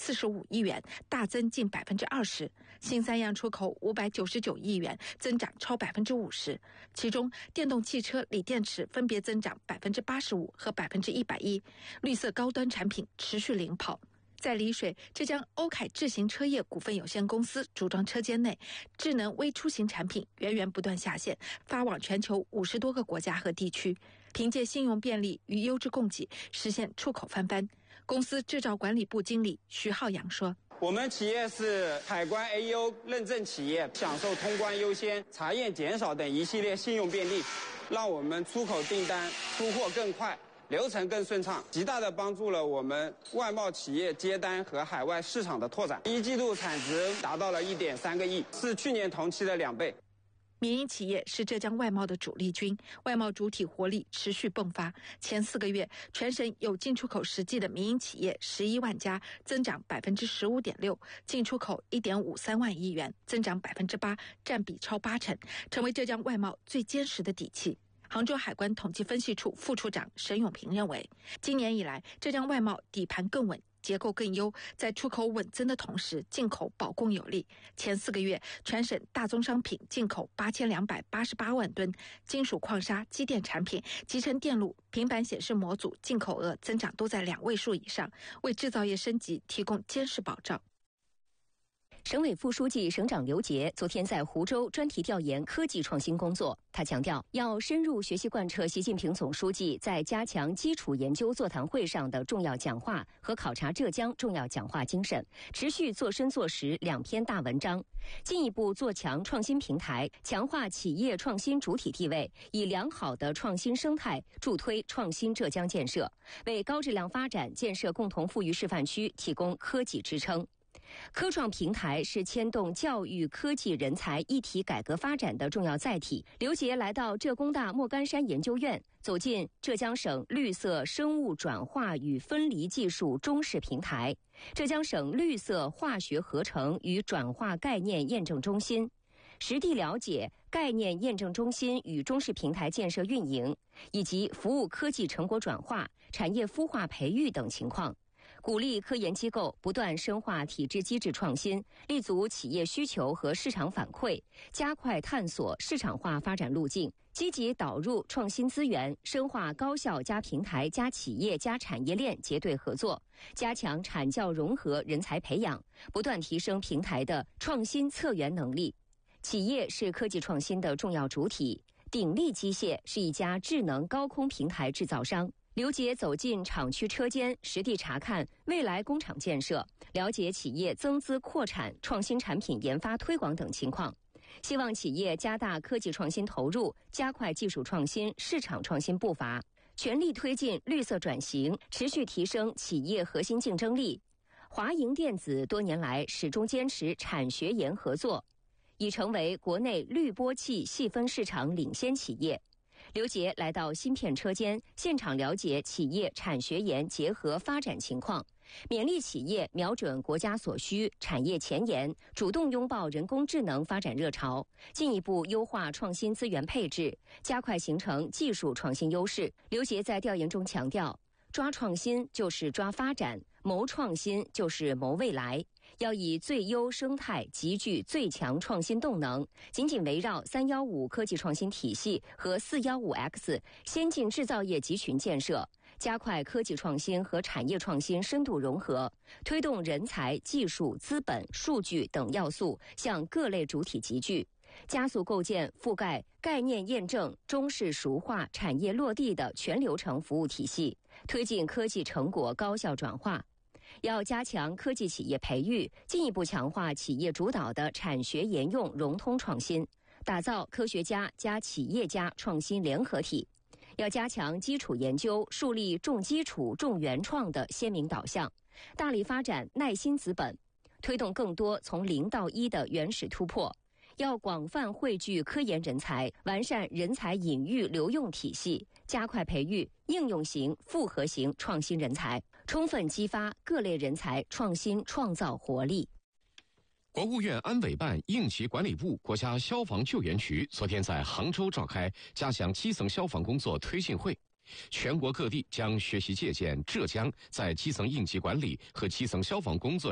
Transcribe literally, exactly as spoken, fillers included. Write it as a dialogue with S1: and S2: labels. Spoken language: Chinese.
S1: 四十五亿元，大增近百分之二十。新三样出口五百九十九亿元，增长超百分之五十。其中，电动汽车锂电池分别增长百分之八十五和百分之一百一，绿色高端产品持续领跑。在丽水，浙江欧凯智行车业股份有限公司组装车间内，智能微出行产品源源不断下线，发往全球五十多个国家和地区。凭借信用便利与优质供给，实现出口翻番。公司制造管理部经理徐浩洋说：“
S2: 我们企业是海关 A E O 认证企业，享受通关优先、查验减少等一系列信用便利，让我们出口订单出货更快。”流程更顺畅，极大地帮助了我们外贸企业接单和海外市场的拓展。一季度产值达到了 一点三个亿，是去年同期的两倍。
S1: 民营企业是浙江外贸的主力军，外贸主体活力持续迸发。前四个月，全省有进出口实际的民营企业十一万家，增长百分之十五点六，进出口一点五三万亿元，增长百分之八，占比超八成，成为浙江外贸最坚实的底气。杭州海关统计分析处副处长沈永平认为，今年以来，浙江外贸底盘更稳，结构更优，在出口稳增的同时，进口保供有力。前四个月，全省大宗商品进口八千两百八十八万吨，金属矿砂、机电产品、集成电路、平板显示模组进口额增长都在两位数以上，为制造业升级提供坚实保障。
S3: 省委副书记、省长刘杰昨天在湖州专题调研科技创新工作。他强调，要深入学习贯彻习近平总书记在加强基础研究座谈会上的重要讲话和考察浙江重要讲话精神，持续做深做实两篇大文章，进一步做强创新平台，强化企业创新主体地位，以良好的创新生态助推创新浙江建设，为高质量发展建设共同富裕示范区提供科技支撑。科创平台是牵动教育科技人才一体改革发展的重要载体。刘杰来到浙工大莫干山研究院，走进浙江省绿色生物转化与分离技术中试平台、浙江省绿色化学合成与转化概念验证中心，实地了解概念验证中心与中试平台建设运营，以及服务科技成果转化、产业孵化培育等情况。鼓励科研机构不断深化体制机制创新，立足企业需求和市场反馈，加快探索市场化发展路径，积极导入创新资源，深化高校加平台加企业加产业链结对合作，加强产教融合人才培养，不断提升平台的创新策源能力。企业是科技创新的重要主体，鼎力机械是一家智能高空平台制造商。刘杰走进厂区车间，实地查看未来工厂建设，了解企业增资扩产、创新产品研发推广等情况。希望企业加大科技创新投入，加快技术创新、市场创新步伐，全力推进绿色转型，持续提升企业核心竞争力。华盈电子多年来始终坚持产学研合作，已成为国内滤波器细分市场领先企业。刘杰来到芯片车间，现场了解企业产学研结合发展情况，勉励企业瞄准国家所需、产业前沿，主动拥抱人工智能发展热潮，进一步优化创新资源配置，加快形成技术创新优势。刘杰在调研中强调，抓创新就是抓发展，谋创新就是谋未来，要以最优生态集聚最强创新动能，紧紧围绕三一五科技创新体系和四一五 X 先进制造业集群建设，加快科技创新和产业创新深度融合，推动人才、技术、资本、数据等要素向各类主体集聚，加速构建覆盖概念验证、中试熟化、产业落地的全流程服务体系，推进科技成果高效转化。要加强科技企业培育，进一步强化企业主导的产学研用融通创新，打造科学家加企业家创新联合体。要加强基础研究，树立重基础重原创的鲜明导向，大力发展耐心资本，推动更多从零到一的原始突破。要广泛汇聚科研人才，完善人才引育留用体系，加快培育应用型、复合型创新人才，充分激发各类人才创新创造活力。
S4: 国务院安委办应急管理部国家消防救援局昨天在杭州召开加强基层消防工作推进会，全国各地将学习借鉴浙江在基层应急管理和基层消防工作